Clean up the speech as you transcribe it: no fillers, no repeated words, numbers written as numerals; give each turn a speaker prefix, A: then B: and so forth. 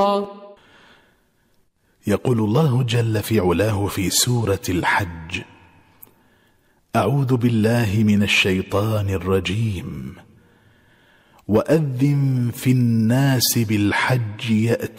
A: يقول الله جل في علاه في سورة الحج: أعوذ بالله من الشيطان الرجيم. وأذن في الناس بالحج يأتوا